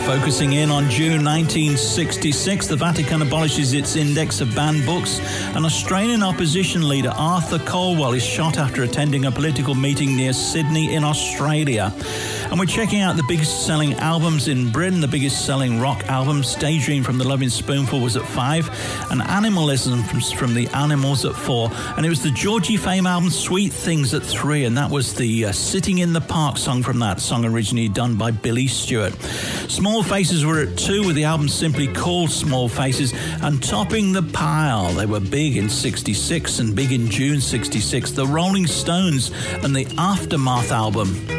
Focusing in on June 1966, the Vatican abolishes its index of banned books. An Australian opposition leader, Arthur Colwell, is shot after attending a political meeting near Sydney in Australia. And we're checking out the biggest selling albums in Britain. The biggest selling rock album, Daydream from the Loving Spoonful, was at 5, and Animalism from the Animals at 4. And it was the Georgie Fame album, Sweet Things, at 3, and that was the Sitting in the Park song from that song, originally done by Billy Stewart. Small Faces were at 2, with the album simply called Small Faces, and topping the pile, they were big in 66 and big in June 66, the Rolling Stones and the Aftermath album.